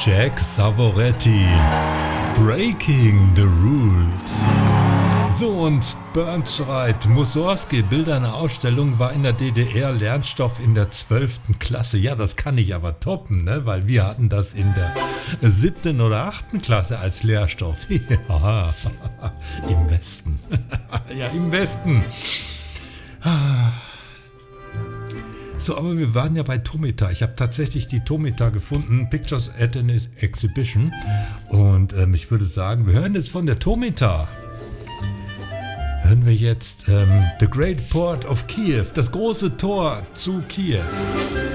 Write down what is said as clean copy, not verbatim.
Jack Savoretti, Breaking the Rules. So, und Burns schreibt, Mussorgsky, Bilder einer Ausstellung, war in der DDR Lernstoff in der 12. Klasse. Ja, das kann ich aber toppen, ne? Weil wir hatten das in der 7. oder 8. Klasse als Lehrstoff. Ja, im Westen. Ja, im Westen. So, aber wir waren ja bei Tomita. Ich habe tatsächlich die Tomita gefunden, Pictures at an Exhibition. Und ich würde sagen, wir hören jetzt von der Tomita. Hören wir jetzt The Great Port of Kiev, das große Tor zu Kiew.